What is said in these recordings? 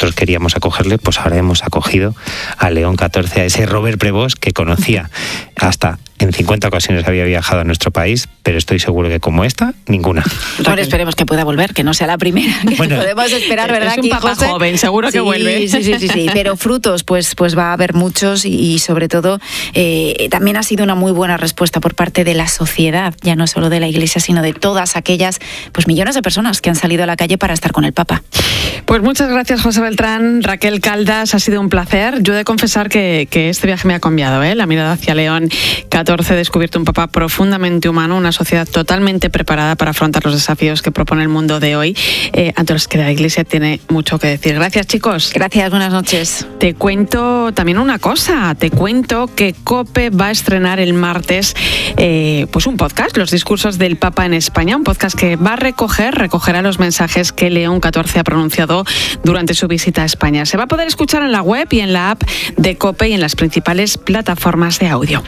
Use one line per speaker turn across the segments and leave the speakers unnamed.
nosotros queríamos acogerle, pues ahora hemos acogido a León XIV, a ese Robert Prevost que conocía hasta en 50 ocasiones había viajado a nuestro país, pero estoy seguro que como esta, ninguna.
Ahora esperemos que pueda volver, que no sea la primera. Bueno, podemos esperar, ¿verdad?
Es un papá joven, seguro que vuelve.
Sí. Pero frutos, pues va a haber muchos y sobre todo también ha sido una muy buena respuesta por parte de la sociedad, ya no solo de la Iglesia, sino de todas aquellas pues millones de personas que han salido a la calle para estar con el Papa.
Pues muchas gracias, José Beltrán, Raquel Caldas, ha sido un placer. Yo he de confesar que este viaje me ha cambiado, la mirada hacia León XIV. He descubierto un Papa profundamente humano, una sociedad totalmente preparada para afrontar los desafíos que propone el mundo de hoy, ante los que la Iglesia tiene mucho que decir. Gracias, chicos.
Gracias, buenas noches.
Te cuento también una cosa, te cuento que COPE va a estrenar el martes pues un podcast, Los discursos del Papa en España, un podcast que va a recogerá los mensajes que León XIV ha pronunciado durante su visita a España. Se va a poder escuchar en la web y en la app de COPE y en las principales plataformas de audio.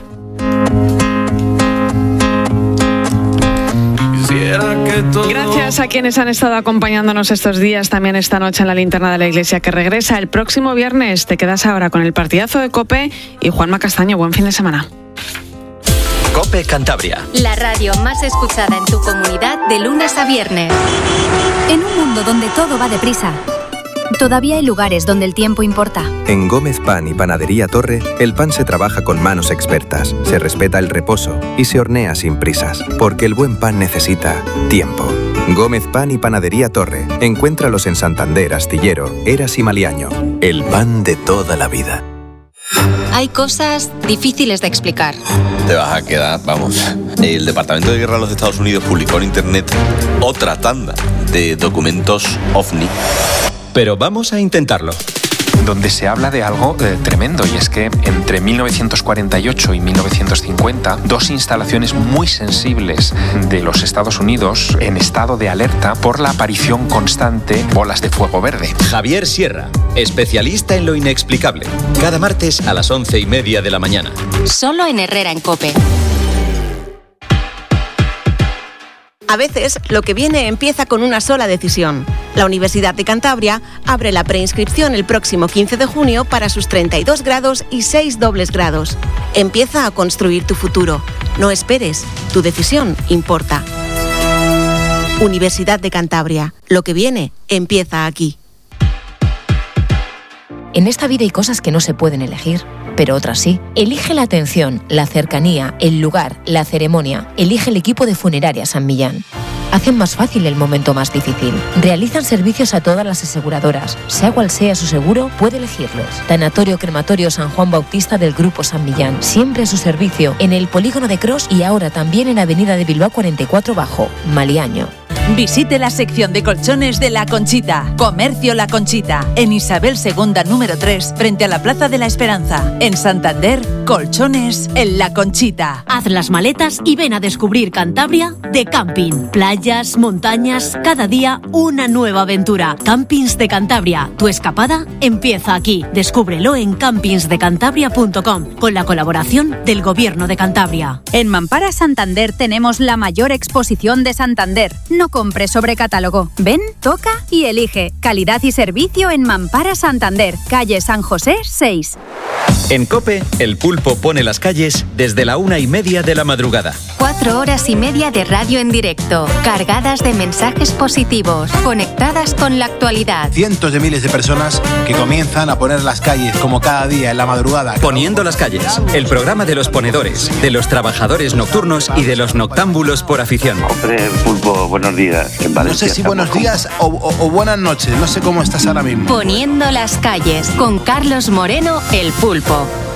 Gracias a quienes han estado acompañándonos estos días, también esta noche en la linterna de la Iglesia, que regresa el próximo viernes. Te quedas ahora con el partidazo de COPE y Juanma Castaño. Buen fin de semana.
COPE Cantabria.
La radio más escuchada en tu comunidad de lunes a viernes.
En un mundo donde todo va deprisa, todavía hay lugares donde el tiempo importa.
En Gómez Pan y Panadería Torre, el pan se trabaja con manos expertas, se respeta el reposo y se hornea sin prisas, porque el buen pan necesita tiempo. Gómez Pan y Panadería Torre. Encuéntralos en Santander, Astillero, Eras y Maliaño. El pan de toda la vida.
Hay cosas difíciles de explicar.
Te vas a quedar, vamos. El Departamento de Guerra de los Estados Unidos publicó en internet otra tanda de documentos OVNI.
Pero vamos a intentarlo.
Donde se habla de algo tremendo, y es que entre 1948 y 1950, dos instalaciones muy sensibles de los Estados Unidos en estado de alerta por la aparición constante de bolas de fuego verde.
Javier Sierra, especialista en lo inexplicable. Cada martes a las 11:30 de la mañana.
Solo en Herrera en COPE.
A veces, lo que viene empieza con una sola decisión. La Universidad de Cantabria abre la preinscripción el próximo 15 de junio para sus 32 grados y 6 dobles grados. Empieza a construir tu futuro. No esperes, tu decisión importa. Universidad de Cantabria. Lo que viene empieza aquí.
En esta vida hay cosas que no se pueden elegir, pero otras sí. Elige la atención, la cercanía, el lugar, la ceremonia. Elige el equipo de Funeraria San Millán. Hacen más fácil el momento más difícil. Realizan servicios a todas las aseguradoras. Sea cual sea su seguro, puede elegirlos. Tanatorio Crematorio San Juan Bautista del Grupo San Millán. Siempre a su servicio en el Polígono de Cros y ahora también en Avenida de Bilbao 44 Bajo, Maliaño.
Visite la sección de colchones de La Conchita. Comercio La Conchita. En Isabel II número 3, frente a la Plaza de la Esperanza. En Santander, colchones en La Conchita.
Haz las maletas y ven a descubrir Cantabria de camping. Playas, montañas, cada día una nueva aventura. Campings de Cantabria. Tu escapada empieza aquí. Descúbrelo en campingsdecantabria.com con la colaboración del Gobierno de Cantabria.
En Mampara Santander tenemos la mayor exposición de Santander. No compres sobre catálogo. Ven, toca y elige. Calidad y servicio en Mampara Santander, calle San José 6.
En COPE, el pulpo pone las calles desde la 1:30 de la madrugada.
4 horas y media de radio en directo, cargadas de mensajes positivos, conectadas con la actualidad.
Cientos de miles de personas que comienzan a poner las calles como cada día en la madrugada.
Poniendo las calles, el programa de los ponedores, de los trabajadores nocturnos y de los noctámbulos por afición.
Hombre, pulpo, buenos días.
No sé si buenos días o buenas noches, no sé cómo estás ahora mismo.
Poniendo las calles, con Carlos Moreno, el pulpo.